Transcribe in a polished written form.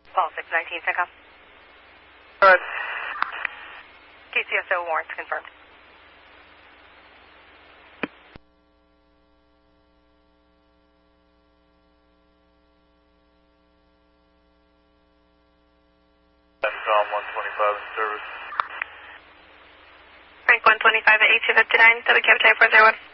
Paul 619, CENTCOM. Good. KCSO warrants confirmed. CENTCOM 125 in service. Frank 125 at 8259, WCAP 401.